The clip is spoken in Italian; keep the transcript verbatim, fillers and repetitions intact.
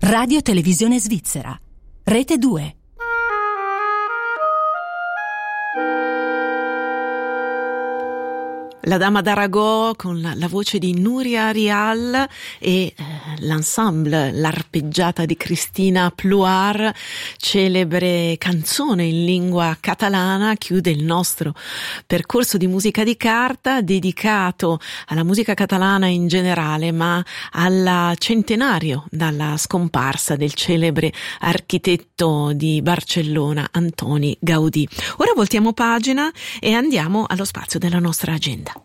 Radio Televisione Svizzera. Rete due. La Dama d'Aragò con la, la voce di Nuria Rial e eh, l'ensemble, l'arpeggiata di Cristina Pluar, celebre canzone in lingua catalana, chiude il nostro percorso di musica di carta dedicato alla musica catalana in generale, ma al centenario dalla scomparsa del celebre architetto di Barcellona Antoni Gaudí. Ora voltiamo pagina e andiamo allo spazio della nostra agenda.